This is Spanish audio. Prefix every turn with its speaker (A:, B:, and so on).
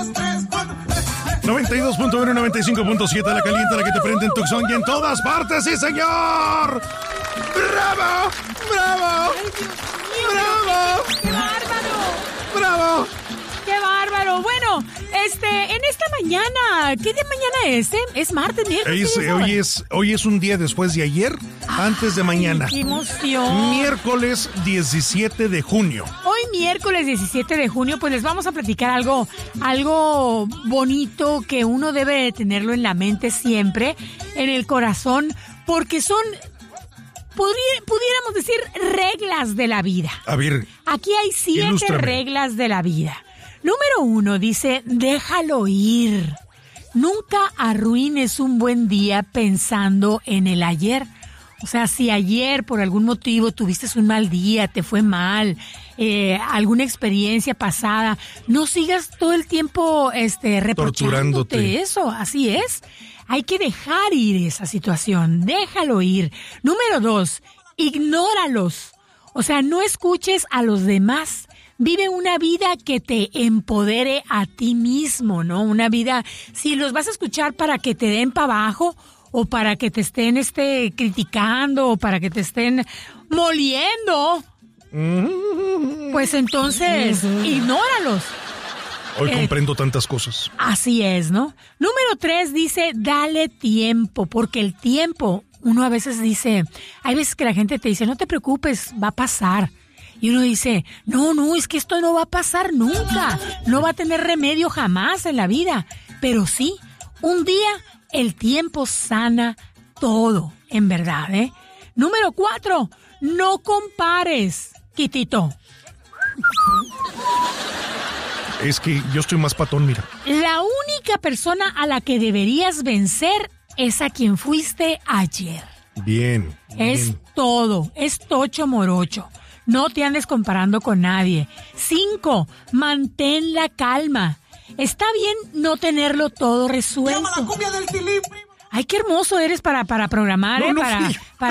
A: 92.1, 95.7, la caliente, la que te prende en Tucson y en todas partes, ¡sí, señor! ¡Bravo! ¡Bravo! ¡Bravo!
B: ¡Qué bárbaro!
A: ¡Bravo!
B: ¡Qué bárbaro! Bueno, en esta mañana, ¿qué día mañana es? ¿Es martes, miércoles?
A: Hoy es un día después de ayer, antes de mañana.
B: ¡Qué emoción!
A: Miércoles 17 de junio.
B: Hoy miércoles 17 de junio, pues les vamos a platicar algo bonito que uno debe de tenerlo en la mente siempre, en el corazón, porque son, pudiéramos decir, reglas de la vida.
A: A ver,
B: aquí hay 7
A: ilústrame.
B: reglas de la vida. Número 1 dice, déjalo ir. Nunca arruines un buen día pensando en el ayer. O sea, si ayer por algún motivo tuviste un mal día, te fue mal, alguna experiencia pasada, no sigas todo el tiempo reprochándote eso. Así es. Hay que dejar ir esa situación. Déjalo ir. Número 2, ignóralos. O sea, no escuches a los demás. Vive una vida que te empodere a ti mismo, ¿no? Una vida, si los vas a escuchar para que te den para abajo o para que te estén criticando o para que te estén moliendo, pues entonces ignóralos.
A: Hoy comprendo tantas cosas.
B: Así es, ¿no? Número 3 dice, dale tiempo, porque el tiempo, uno a veces dice, hay veces que la gente te dice, no te preocupes, va a pasar. Y uno dice, no, es que esto no va a pasar nunca, no va a tener remedio jamás en la vida. Pero sí, un día el tiempo sana todo, en verdad, ¿eh? Número 4, no compares, Quitito.
A: Es que yo estoy más patón, mira.
B: La única persona a la que deberías vencer es a quien fuiste ayer.
A: Bien.
B: Es todo, es tocho morocho. No te andes comparando con nadie. 5, mantén la calma. Está bien no tenerlo todo resuelto.
C: Llama la cumbia del Tilín.
B: Ay, qué hermoso eres para programar,
A: No,
B: para